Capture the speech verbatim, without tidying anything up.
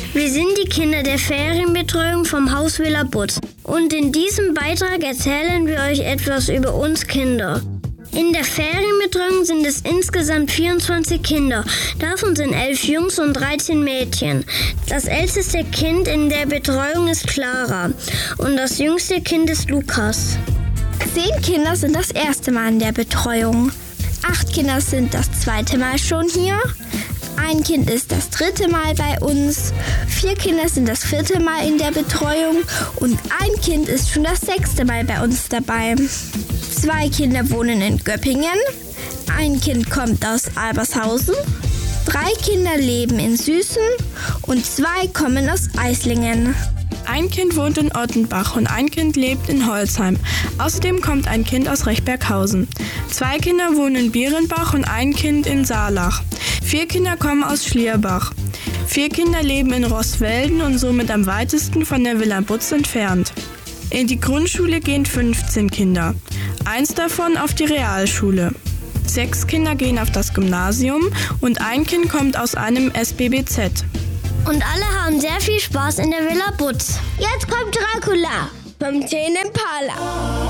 Wir sind die Kinder der Ferienbetreuung vom Haus Villa Butz und in diesem Beitrag erzählen wir euch etwas über uns Kinder. In der Ferienbetreuung sind es insgesamt vierundzwanzig Kinder. Davon sind elf Jungs und dreizehn Mädchen. Das älteste Kind in der Betreuung ist Clara und das jüngste Kind ist Lukas. Zehn Kinder sind das erste Mal in der Betreuung. Acht Kinder sind das zweite Mal schon hier. Ein Kind ist das dritte Mal bei uns. Vier Kinder sind das vierte Mal in der Betreuung. Und ein Kind ist schon das sechste Mal bei uns dabei. Zwei Kinder wohnen in Göppingen. Ein Kind kommt aus Albershausen. Drei Kinder leben in Süßen und zwei kommen aus Eislingen. Ein Kind wohnt in Ottenbach und ein Kind lebt in Holzheim. Außerdem kommt ein Kind aus Rechberghausen. Zwei Kinder wohnen in Bierenbach und ein Kind in Saarlach. Vier Kinder kommen aus Schlierbach. Vier Kinder leben in Roßwelden und somit am weitesten von der Villa Butz entfernt. In die Grundschule gehen fünfzehn Kinder. Eins davon auf die Realschule. Sechs Kinder gehen auf das Gymnasium und ein Kind kommt aus einem S B B Z. Und alle haben sehr viel Spaß in der Villa Butz. Jetzt kommt Dracula vom Tenen Impala.